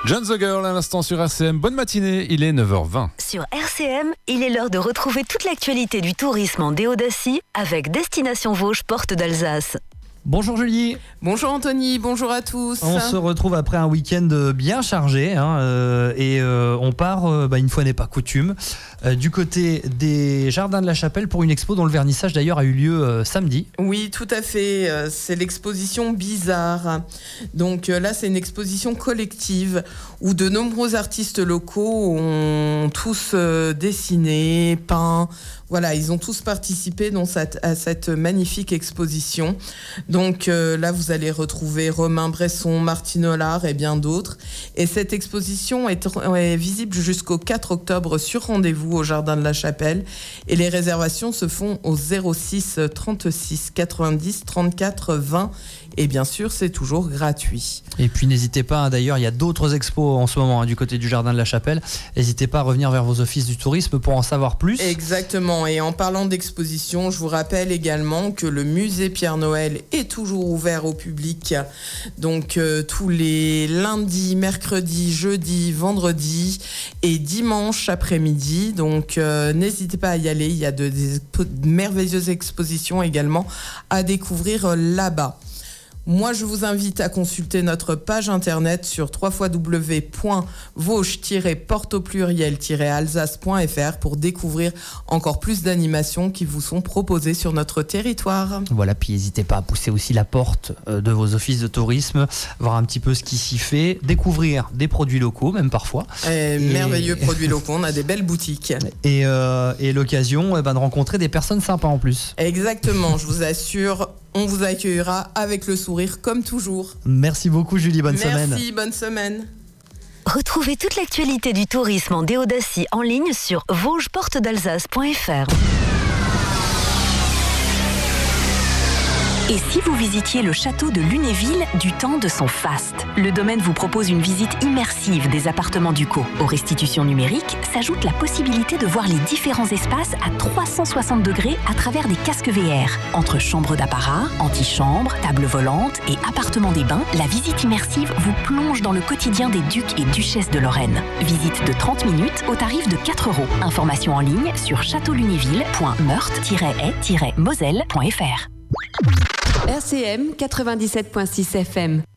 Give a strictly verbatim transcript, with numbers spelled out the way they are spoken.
John the Girl à l'instant sur R C M. Bonne matinée, il est neuf heures vingt. Sur R C M, il est l'heure de retrouver toute l'actualité du tourisme en Déodacie avec Destination Vosges, porte d'Alsace. Bonjour Julie. Bonjour Anthony, bonjour à tous. On se retrouve après un week-end bien chargé hein, euh, et euh, on part, euh, bah, une fois n'est pas coutume, euh, du côté des Jardins de la Chapelle pour une expo dont le vernissage d'ailleurs a eu lieu euh, samedi. Oui, tout à fait, euh, c'est l'exposition Bizarre. Donc euh, là c'est une exposition collective où de nombreux artistes locaux ont tous euh, dessiné, peint. Voilà, ils ont tous participé dans cette, à cette magnifique exposition. Donc euh, là, vous allez retrouver Romain Bresson, Martine Hollard et bien d'autres. Et cette exposition est, est visible jusqu'au quatre octobre sur rendez-vous au Jardin de la Chapelle. Et les réservations se font au zéro six trente-six quatre-vingt-dix trente-quatre vingt. Et bien sûr, c'est toujours gratuit. Et puis n'hésitez pas, hein, d'ailleurs, il y a d'autres expos en ce moment hein, du côté du Jardin de la Chapelle. N'hésitez pas à revenir vers vos offices du tourisme pour en savoir plus. Exactement. Et en parlant d'exposition, je vous rappelle également que le musée Pierre Noël est toujours ouvert au public. Donc euh, tous les lundis, mercredis, jeudis, vendredis et dimanche après-midi. Donc euh, n'hésitez pas à y aller. Il y a de, des expo- de merveilleuses expositions également à découvrir euh, là-bas. Moi, je vous invite à consulter notre page internet sur w w w point vosges tiret porte au pluriel tiret alsace point f r pour découvrir encore plus d'animations qui vous sont proposées sur notre territoire. Voilà, puis n'hésitez pas à pousser aussi la porte de vos offices de tourisme, voir un petit peu ce qui s'y fait, découvrir des produits locaux, même parfois. Et et... Merveilleux produits locaux, on a des belles boutiques. Et, euh, et l'occasion eh ben, de rencontrer des personnes sympas en plus. Exactement, je vous assure. On vous accueillera avec le sourire comme toujours. Merci beaucoup Julie, bonne Merci, semaine. Merci, bonne semaine. Retrouvez toute l'actualité du tourisme en Déodacie en ligne sur vosges porte d'alsace point f r. Et si vous visitiez le château de Lunéville du temps de son faste? Le domaine vous propose une visite immersive des appartements ducaux. Aux restitutions numériques s'ajoute la possibilité de voir les différents espaces à trois cent soixante degrés à travers des casques V R. Entre chambres d'apparat, antichambre, table volante et appartements des bains, la visite immersive vous plonge dans le quotidien des ducs et duchesses de Lorraine. Visite de trente minutes au tarif de quatre euros. Information en ligne sur château lunéville point meurthe tiret haie tiret moselle point f r. R C M quatre-vingt-dix-sept point six F M.